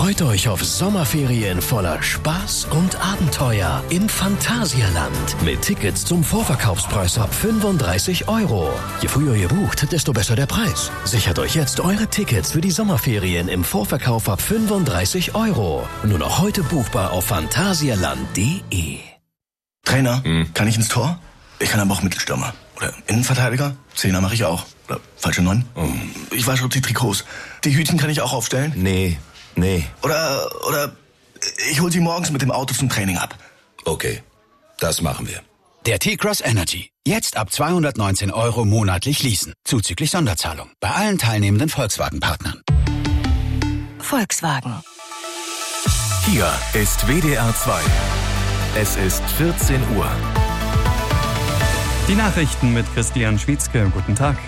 Freut euch auf Sommerferien voller Spaß und Abenteuer im Phantasialand. Mit Tickets zum Vorverkaufspreis ab 35 €. Je früher ihr bucht, desto besser der Preis. Sichert euch jetzt eure Tickets für die Sommerferien im Vorverkauf ab 35 €. Nur noch heute buchbar auf phantasialand.de. Trainer, kann ich ins Tor? Ich kann aber auch Mittelstürmer. Oder Innenverteidiger? Zehner mache ich auch. Oder falsche 9? Ich wasche auch die Trikots. Die Hütchen kann ich auch aufstellen? Nee. Oder ich hol sie morgens mit dem Auto zum Training ab. Okay, das machen wir. Der T-Cross Energy. Jetzt ab 219 € monatlich leasen. Zuzüglich Sonderzahlung. Bei allen teilnehmenden Volkswagen-Partnern. Volkswagen. Hier ist WDR 2. Es ist 14 Uhr. Die Nachrichten mit Christian Schwietzke. Guten Tag.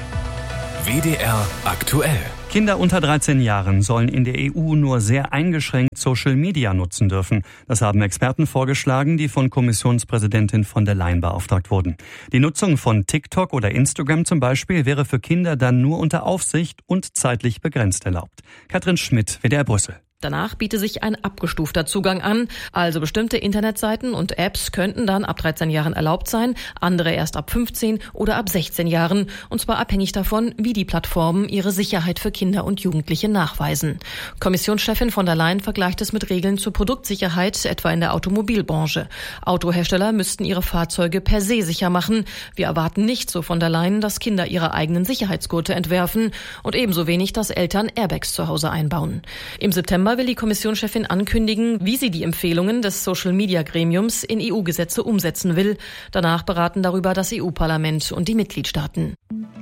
WDR aktuell. Kinder unter 13 Jahren sollen in der EU nur sehr eingeschränkt Social Media nutzen dürfen. Das haben Experten vorgeschlagen, die von Kommissionspräsidentin von der Leyen beauftragt wurden. Die Nutzung von TikTok oder Instagram zum Beispiel wäre für Kinder dann nur unter Aufsicht und zeitlich begrenzt erlaubt. Katrin Schmidt, WDR Brüssel. Danach biete sich ein abgestufter Zugang an, also bestimmte Internetseiten und Apps könnten dann ab 13 Jahren erlaubt sein, andere erst ab 15 oder ab 16 Jahren, und zwar abhängig davon, wie die Plattformen ihre Sicherheit für Kinder und Jugendliche nachweisen. Kommissionschefin von der Leyen vergleicht es mit Regeln zur Produktsicherheit, etwa in der Automobilbranche. Autohersteller müssten ihre Fahrzeuge per se sicher machen. Wir erwarten nicht, so von der Leyen, dass Kinder ihre eigenen Sicherheitsgurte entwerfen und ebenso wenig, dass Eltern Airbags zu Hause einbauen. Im September will die Kommissionschefin ankündigen, wie sie die Empfehlungen des Social-Media-Gremiums in EU-Gesetze umsetzen will. Danach beraten darüber das EU-Parlament und die Mitgliedstaaten.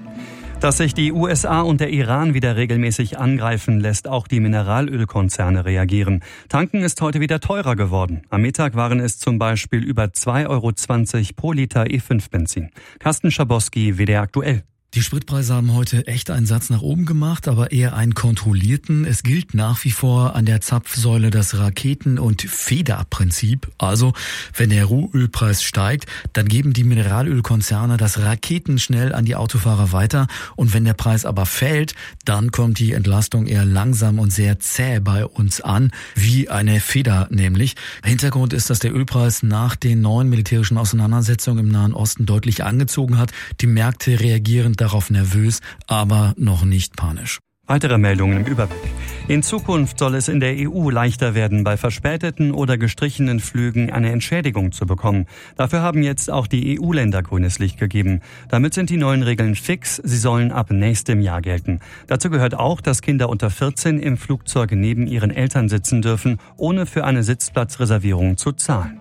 Dass sich die USA und der Iran wieder regelmäßig angreifen, lässt auch die Mineralölkonzerne reagieren. Tanken ist heute wieder teurer geworden. Am Mittag waren es zum Beispiel über 2,20 € pro Liter E5-Benzin. Carsten Schabowski, WDR aktuell. Die Spritpreise haben heute echt einen Satz nach oben gemacht, aber eher einen kontrollierten. Es gilt nach wie vor an der Zapfsäule das Raketen- und Federprinzip. Also, wenn der Rohölpreis steigt, dann geben die Mineralölkonzerne das raketenschnell an die Autofahrer weiter. Und wenn der Preis aber fällt, dann kommt die Entlastung eher langsam und sehr zäh bei uns an, wie eine Feder nämlich. Hintergrund ist, dass der Ölpreis nach den neuen militärischen Auseinandersetzungen im Nahen Osten deutlich angezogen hat. Die Märkte reagieren darauf nervös, aber noch nicht panisch. Weitere Meldungen im Überblick. In Zukunft soll es in der EU leichter werden, bei verspäteten oder gestrichenen Flügen eine Entschädigung zu bekommen. Dafür haben jetzt auch die EU-Länder grünes Licht gegeben. Damit sind die neuen Regeln fix. Sie sollen ab nächstem Jahr gelten. Dazu gehört auch, dass Kinder unter 14 im Flugzeug neben ihren Eltern sitzen dürfen, ohne für eine Sitzplatzreservierung zu zahlen.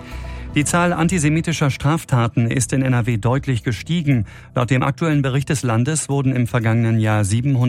Die Zahl antisemitischer Straftaten ist in NRW deutlich gestiegen. Laut dem aktuellen Bericht des Landes wurden im vergangenen Jahr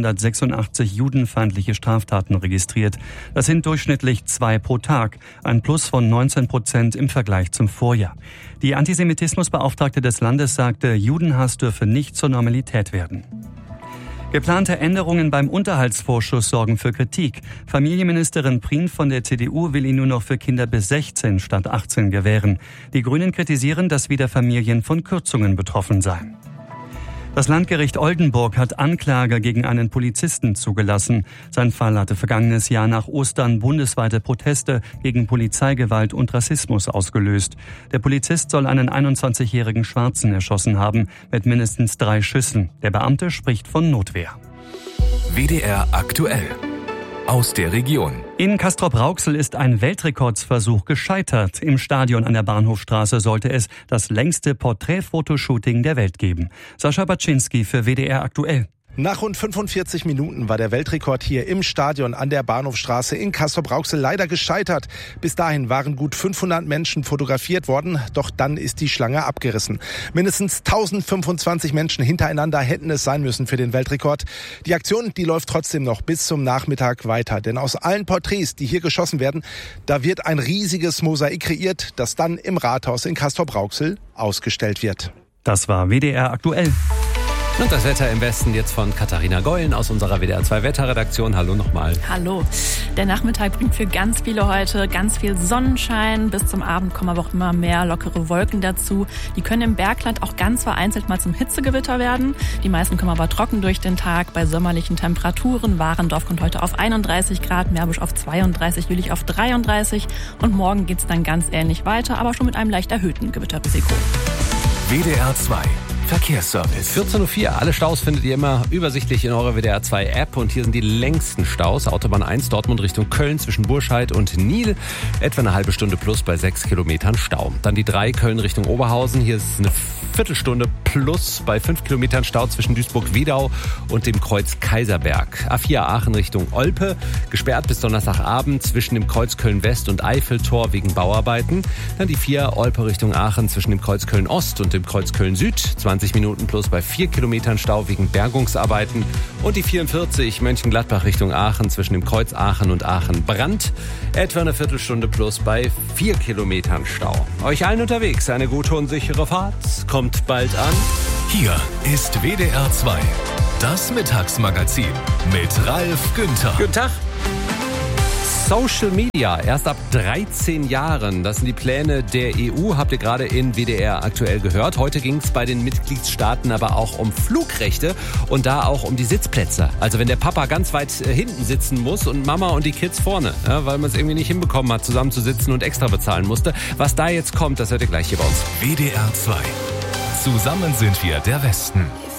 786 judenfeindliche Straftaten registriert. Das sind durchschnittlich 2 pro Tag, ein Plus von 19% im Vergleich zum Vorjahr. Die Antisemitismusbeauftragte des Landes sagte, Judenhass dürfe nicht zur Normalität werden. Geplante Änderungen beim Unterhaltsvorschuss sorgen für Kritik. Familienministerin Prien von der CDU will ihn nur noch für Kinder bis 16 statt 18 gewähren. Die Grünen kritisieren, dass wieder Familien von Kürzungen betroffen seien. Das Landgericht Oldenburg hat Anklage gegen einen Polizisten zugelassen. Sein Fall hatte vergangenes Jahr nach Ostern bundesweite Proteste gegen Polizeigewalt und Rassismus ausgelöst. Der Polizist soll einen 21-jährigen Schwarzen erschossen haben, mit mindestens 3 Schüssen. Der Beamte spricht von Notwehr. WDR aktuell. Aus der Region. In Castrop-Rauxel ist ein Weltrekordsversuch gescheitert. Im Stadion an der Bahnhofstraße sollte es das längste Porträtfotoshooting der Welt geben. Sascha Baczynski für WDR aktuell. Nach rund 45 Minuten war der Weltrekord hier im Stadion an der Bahnhofstraße in Castrop-Rauxel leider gescheitert. Bis dahin waren gut 500 Menschen fotografiert worden, doch dann ist die Schlange abgerissen. Mindestens 1025 Menschen hintereinander hätten es sein müssen für den Weltrekord. Die Aktion, die läuft trotzdem noch bis zum Nachmittag weiter. Denn aus allen Porträts, die hier geschossen werden, da wird ein riesiges Mosaik kreiert, das dann im Rathaus in Castrop-Rauxel ausgestellt wird. Das war WDR aktuell. Und das Wetter im Westen jetzt von Katharina Geulen aus unserer WDR 2 Wetterredaktion. Hallo nochmal. Hallo. Der Nachmittag bringt für ganz viele heute ganz viel Sonnenschein. Bis zum Abend kommen aber auch immer mehr lockere Wolken dazu. Die können im Bergland auch ganz vereinzelt mal zum Hitzegewitter werden. Die meisten kommen aber trocken durch den Tag. Bei sommerlichen Temperaturen. Warendorf kommt heute auf 31 Grad, Meerbusch auf 32, Jülich auf 33. Und morgen geht's dann ganz ähnlich weiter, aber schon mit einem leicht erhöhten Gewitterrisiko. WDR 2 Verkehrsservice. 14.04 Uhr. Alle Staus findet ihr immer übersichtlich in eurer WDR 2 App. Und hier sind die längsten Staus. Autobahn 1 Dortmund Richtung Köln zwischen Burscheid und Nil. Etwa eine halbe Stunde plus bei 6 Kilometern Stau. Dann die 3 Köln Richtung Oberhausen. Hier ist eine Viertelstunde plus bei 5 Kilometern Stau zwischen Duisburg-Wedau und dem Kreuz Kaiserberg. A4 Aachen Richtung Olpe. Gesperrt bis Donnerstagabend zwischen dem Kreuz Köln-West und Eiffeltor wegen Bauarbeiten. Dann die 4 Olpe Richtung Aachen zwischen dem Kreuz Köln-Ost und dem Kreuz Köln-Süd. 20 Minuten plus bei 4 Kilometern Stau wegen Bergungsarbeiten. Und die 44 Mönchengladbach Richtung Aachen zwischen dem Kreuz Aachen und Aachen-Brand. Etwa eine Viertelstunde plus bei 4 Kilometern Stau. Euch allen unterwegs eine gute und sichere Fahrt. Kommt bald an. Hier ist WDR 2, das Mittagsmagazin mit Ralf Günther. Guten Tag. Social Media, erst ab 13 Jahren. Das sind die Pläne der EU, habt ihr gerade in WDR aktuell gehört. Heute ging es bei den Mitgliedstaaten aber auch um Flugrechte und da auch um die Sitzplätze. Also wenn der Papa ganz weit hinten sitzen muss und Mama und die Kids vorne, ja, weil man es irgendwie nicht hinbekommen hat, zusammen zu sitzen und extra bezahlen musste. Was da jetzt kommt, das hört ihr gleich hier bei uns. WDR 2. Zusammen sind wir der Westen.